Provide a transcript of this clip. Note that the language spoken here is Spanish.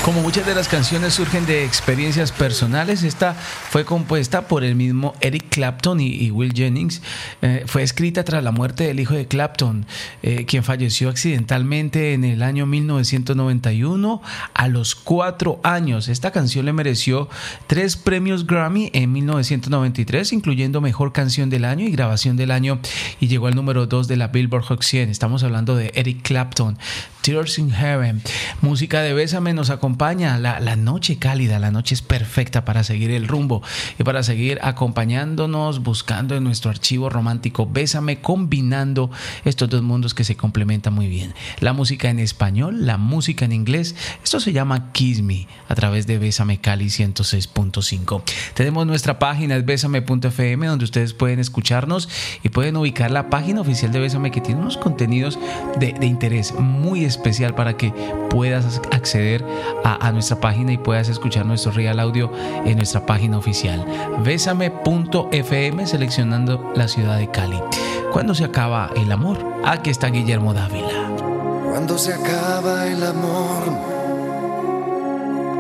Como muchas de las canciones surgen de experiencias personales, esta fue compuesta por el mismo Eric Clapton y Will Jennings. Fue escrita tras la muerte del hijo de Clapton, quien falleció accidentalmente en el año 1991 a los 4 años. Esta canción le mereció 3 premios Grammy en 1993, incluyendo Mejor Canción del Año y Grabación del Año, y llegó al número 2 de la Billboard Hot 100. Estamos hablando de Eric Clapton. Tears in Heaven. Música de Bésame nos acompaña. La noche cálida, la noche es perfecta para seguir el rumbo y para seguir acompañándonos, buscando en nuestro archivo romántico Bésame, combinando estos dos mundos que se complementan muy bien. La música en español, la música en inglés. Esto se llama Kiss Me a través de Bésame Cali 106.5. Tenemos nuestra página, es besame.fm, donde ustedes pueden escucharnos y pueden ubicar la página oficial de Bésame, que tiene unos contenidos de interés muy especial para que puedas acceder a nuestra página y puedas escuchar nuestro real audio en nuestra página oficial besame.fm, seleccionando la ciudad de Cali. ¿Cuándo se acaba el amor? Aquí está Guillermo Dávila. Cuando se acaba el amor,